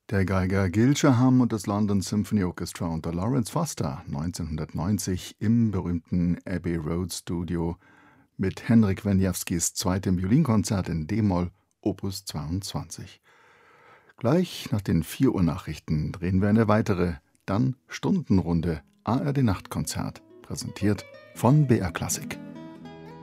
Der Geiger Gil Shaham und das London Symphony Orchestra unter Lawrence Foster 1990 im berühmten Abbey Road Studio mit Henryk Wieniawskis zweitem Violinkonzert in d-Moll, Opus 22. Gleich nach den 4 Uhr Nachrichten drehen wir eine weitere, dann Stundenrunde ARD Nachtkonzert, präsentiert von BR Klassik.